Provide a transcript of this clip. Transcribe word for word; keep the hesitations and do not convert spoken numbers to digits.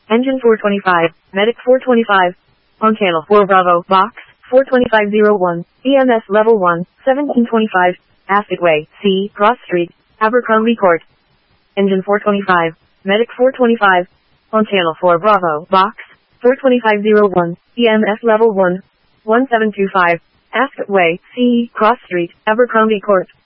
Engine four twenty-five, Medic four twenty-five, on channel four Bravo, box, four twenty-five oh one, E M S level one, seventeen twenty-five, Ascot Way, C, Cross Street, Abercrombie Court. Engine four twenty-five, Medic four twenty-five, on channel four Bravo, box, four twenty-five oh one, E M S level one, one seven two five, Ascot Way, C, Cross Street, Abercrombie Court.